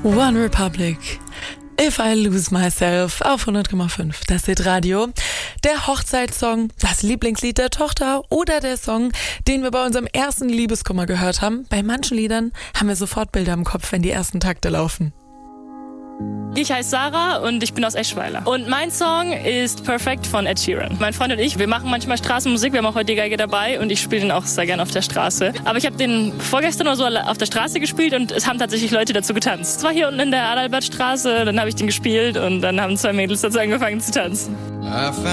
One Republic. If I Lose Myself auf 100,5. Das Hitradio. Der Hochzeitssong, das Lieblingslied der Tochter oder der Song, den wir bei unserem ersten Liebeskummer gehört haben. Bei manchen Liedern haben wir sofort Bilder im Kopf, wenn die ersten Takte laufen. Ich heiße Sarah und ich bin aus Eschweiler. Und mein Song ist Perfect von Ed Sheeran. Mein Freund und ich, wir machen manchmal Straßenmusik. Wir haben auch heute die Geige dabei und ich spiele den auch sehr gerne auf der Straße. Aber ich habe den vorgestern oder so auf der Straße gespielt und es haben tatsächlich Leute dazu getanzt. Es war hier unten in der Adalbertstraße, dann habe ich den gespielt und dann haben 2 Mädels dazu angefangen zu tanzen.